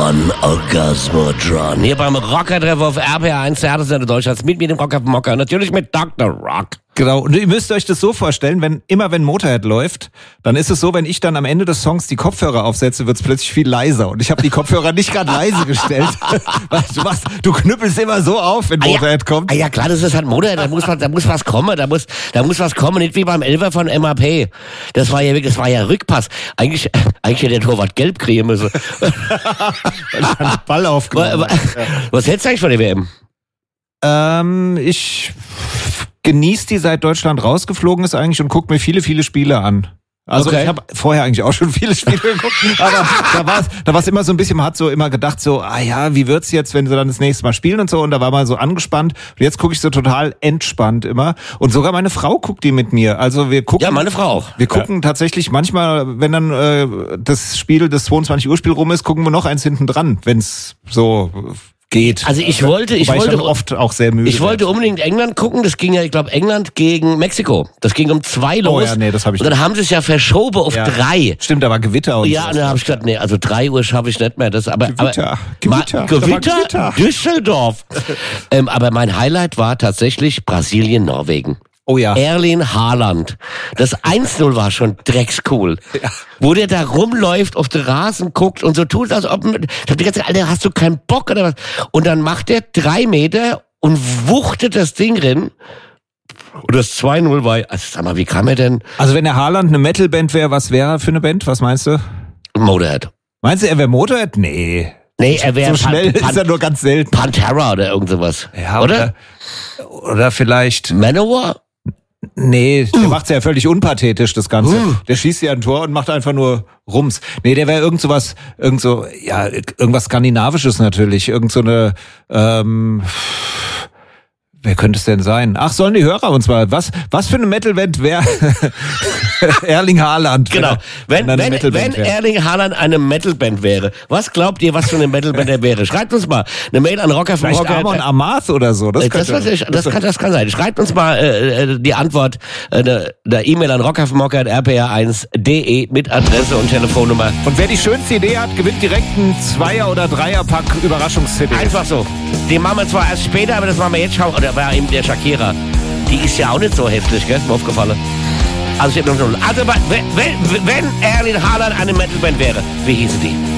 Orgasmotron. Hier beim Rocker-Treffer auf RPR1, der Härteste Deutschlands, mit mir, dem Rock auf dem Mocker, natürlich mit Dr. Rock. Genau, und ihr müsst euch das so vorstellen, wenn Motorhead läuft, dann ist es so, wenn ich dann am Ende des Songs die Kopfhörer aufsetze, wird es plötzlich viel leiser. Und ich habe die Kopfhörer nicht gerade leise gestellt. Weißt du knüppelst immer so auf, wenn Motorhead kommt. Ja klar, das ist halt Motorhead, da muss was kommen, da muss was kommen, nicht wie beim Elfer von MAP. Das war ja Rückpass. Eigentlich hätte der Torwart gelb kriegen müssen. Einen Ball aufgenommen. Was hältst du eigentlich von der WM? Ich genieße die, seit Deutschland rausgeflogen ist eigentlich, und gucke mir viele, viele Spiele an. Also okay. Ich habe vorher eigentlich auch schon viele Spiele geguckt, aber da war es immer so ein bisschen, man hat so immer gedacht so, wie wird's jetzt, wenn sie dann das nächste Mal spielen und so, und da war man so angespannt, und jetzt gucke ich so total entspannt immer, und sogar meine Frau guckt die mit mir, also wir gucken. Ja, meine Frau auch. Wir gucken tatsächlich manchmal, wenn dann das 22 Uhr Spiel rum ist, gucken wir noch eins hinten dran, wenn's so geht. Also ich wollte oft auch sehr müde. Ich wollte unbedingt England gucken. Das ging ja, ich glaube, England gegen Mexiko. Das ging um 2 los. Oh ja, nee, das habe ich nicht. Und dann haben sie es ja verschoben auf 3. Stimmt, da war Gewitter und ja, und dann habe ich gedacht, nee, also 3 Uhr schaffe ich nicht mehr. Gewitter. Düsseldorf. Aber mein Highlight war tatsächlich Brasilien-Norwegen. Oh ja. Erling Haaland. Das 1-0 war schon dreckscool. Ja. Wo der da rumläuft, auf den Rasen guckt und so tut, als ob... Ich hab die ganze Zeit, Alter, hast du keinen Bock oder was? Und dann macht der 3 Meter und wuchtet das Ding rein. Und das 2-0 war... Also sag mal, wie kam er denn... Also wenn der Haaland eine Metalband wäre, was wäre er für eine Band? Was meinst du? Motorhead. Meinst du, er wäre Motorhead? Nee, er wäre... So schnell ist er nur ganz selten. Pantera oder irgend sowas. Ja, oder vielleicht... Manowar? Nee, der macht's ja völlig unpathetisch, das Ganze. Der schießt ja ein Tor und macht einfach nur Rums. Nee, der wäre irgendwas Skandinavisches natürlich. Wer könnte es denn sein? Ach, sollen die Hörer uns mal, was für eine Metalband wäre Erling Haaland? Genau. Wenn Erling Haaland eine Metalband wäre, was glaubt ihr, was für eine Metalband er wäre? Schreibt uns mal eine Mail an Rocker von Rocker. Amon Amarth oder so. Das kann sein. Schreibt uns mal die Antwort der E-Mail an rockerfmorker@rpr1.de mit Adresse und Telefonnummer. Und wer die schönste Idee hat, gewinnt direkt einen 2er- oder 3er-Pack Überraschungs-CD. Einfach so. Den machen wir zwar erst später, aber das machen wir jetzt schon. Oder war eben der Shakira. Die ist ja auch nicht so hässlich, gell? Ist mir aufgefallen. Also wenn Erling Haaland eine Metalband wäre, wie hieße die?